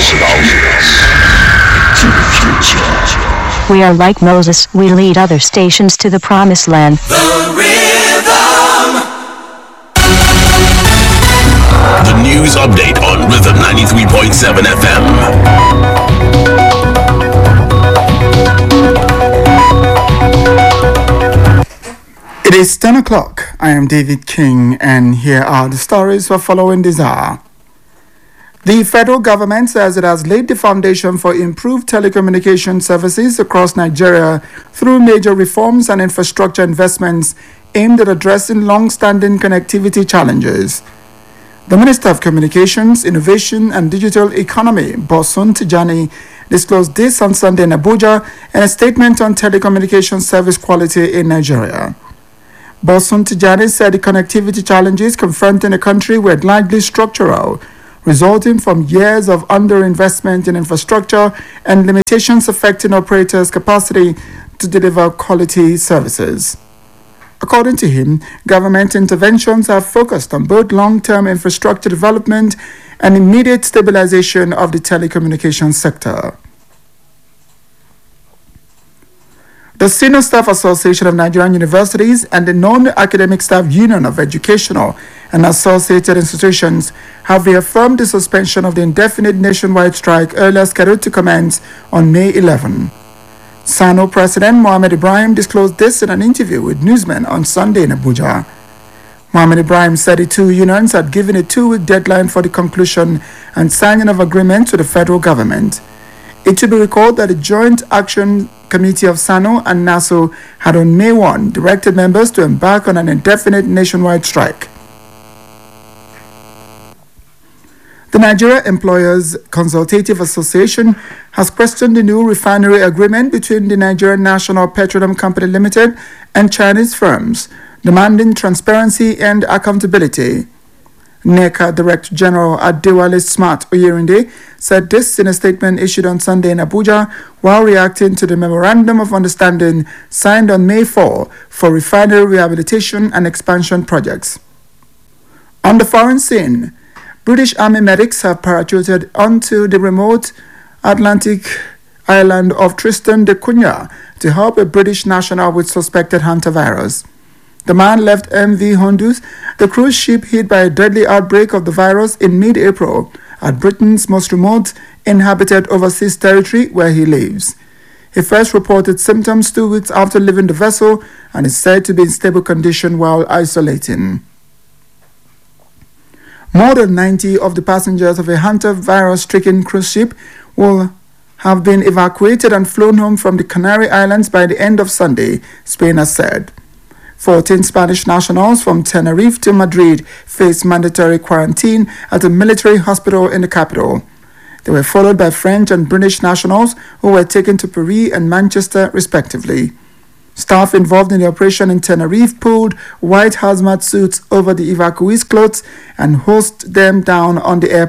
to the future. We are like Moses, we lead other stations to the promised land. The Rhythm. The news update on Rhythm 93.7 FM. It is 10 o'clock. I am David King, and here are the stories for following this hour. The federal government says it has laid the foundation for improved telecommunication services across Nigeria through major reforms and infrastructure investments aimed at addressing long-standing connectivity challenges. The Minister of Communications, Innovation and Digital Economy, Bosun Tijani, disclosed this on Sunday in Abuja in a statement on telecommunication service quality in Nigeria. Bosun Tijani said the connectivity challenges confronting the country were largely structural, resulting from years of underinvestment in infrastructure and limitations affecting operators' capacity to deliver quality services. According to him, government interventions have focused on both long-term infrastructure development and immediate stabilization of the telecommunications sector. The Senior Staff Association of Nigerian Universities and the Non-Academic Staff Union of Educational and Associated Institutions have reaffirmed the suspension of the indefinite nationwide strike earlier scheduled to commence on May 11. SANO President Mohammed Ibrahim disclosed this in an interview with newsmen on Sunday in Abuja. Mohammed Ibrahim said the two unions had given a 2-week deadline for the conclusion and signing of agreements with the federal government. It should be recalled that the Joint Action Committee of SANO and NASO had on May 1 directed members to embark on an indefinite nationwide strike. The Nigeria Employers Consultative Association has questioned the new refinery agreement between the Nigerian National Petroleum Company Limited and Chinese firms, demanding transparency and accountability. NECA Director General Adewale Smart Oyerinde said this in a statement issued on Sunday in Abuja while reacting to the Memorandum of Understanding signed on May 4 for refinery rehabilitation and expansion projects. On the foreign scene, British Army medics have parachuted onto the remote Atlantic island of Tristan da Cunha to help a British national with suspected hantavirus. The man left MV Honduras, the cruise ship hit by a deadly outbreak of the virus in mid-April at Britain's most remote inhabited overseas territory where he lives. He first reported symptoms 2 weeks after leaving the vessel and is said to be in stable condition while isolating. More than 90 of the passengers of a hantavirus-stricken cruise ship will have been evacuated and flown home from the Canary Islands by the end of Sunday, Spain has said. 14 Spanish nationals from Tenerife to Madrid faced mandatory quarantine at a military hospital in the capital. They were followed by French and British nationals who were taken to Paris and Manchester, respectively. Staff involved in the operation in Tenerife pulled white hazmat suits over the evacuees' clothes and hosed them down on the airport